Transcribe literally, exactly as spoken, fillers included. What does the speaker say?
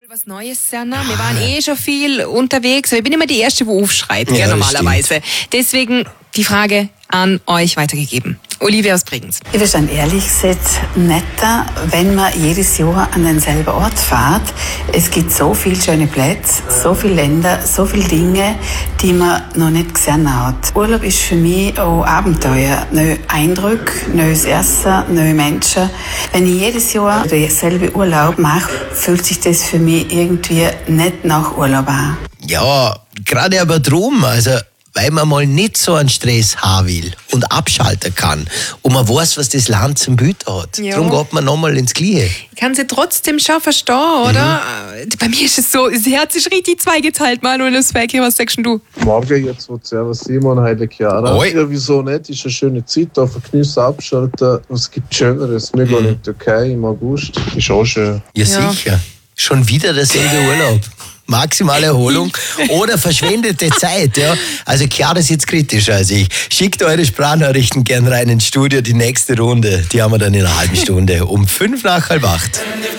Was Neues, Serna. Wir waren eh schon viel unterwegs. Ich bin immer die Erste, die aufschreit, ja, normalerweise. Deswegen die Frage an euch weitergegeben. Olivia aus Bregenz. Ich verstehe ehrlich gesagt netter, wenn man jedes Jahr an denselben Ort fährt. Es gibt so viele schöne Plätze, so viele Länder, so viele Dinge, die man noch nicht gesehen hat. Urlaub ist für mich auch Abenteuer. Neue Eindrücke, neues Essen, neue Menschen. Wenn ich jedes Jahr denselben Urlaub mache, fühlt sich das für mich irgendwie nicht nach Urlaub an. Ja, gerade aber drum, also weil man mal nicht so einen Stress haben will und abschalten kann und man weiß, was das Land zum Bieten hat. Ja. Darum geht man nochmal ins Gleiche. Ich kann sie trotzdem schon verstehen, oder? Mhm. Bei mir ist es so, das Herz ist richtig zweigeteilt, Manuel Uswecki. Was sagst du? Morgen jetzt so Servus Simon, heile Chiara. Oi. Ja, wieso nicht? Ist eine schöne Zeit, da verknüssen, abschalten. Es gibt Schöneres. Wir gehen in die Türkei im August. Ist auch schön. Ja, Ja. sicher. Schon wieder derselbe Urlaub. Maximale Erholung oder verschwendete Zeit. Ja. Also Chiara ist jetzt kritischer als ich. Schickt eure Sprachnachrichten gern rein ins Studio. Die nächste Runde, die haben wir dann in einer halben Stunde um fünf nach halb acht.